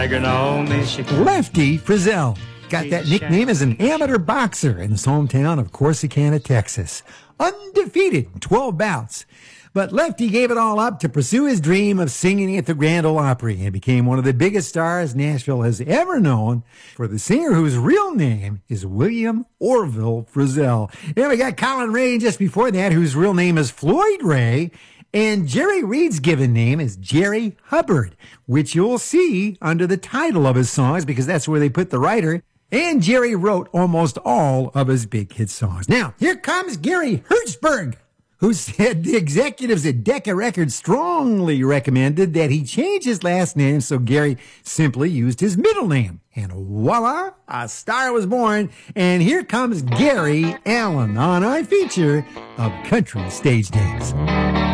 Lefty Frizzell got that nickname as an amateur boxer in his hometown of Corsicana, Texas. Undefeated in 12 bouts. But Lefty gave it all up to pursue his dream of singing at the Grand Ole Opry and became one of the biggest stars Nashville has ever known for the singer whose real name is William Orville Frizzell. And we got Colin Ray just before that, whose real name is Floyd Ray. And Jerry Reed's given name is Jerry Hubbard, which you'll see under the title of his songs because that's where they put the writer. And Jerry wrote almost all of his big hit songs. Now, here comes Gary Hertzberg, who said the executives at Decca Records strongly recommended that he change his last name, so Gary simply used his middle name. And voila, a star was born. And here comes Gary Allan on our feature of country stage names.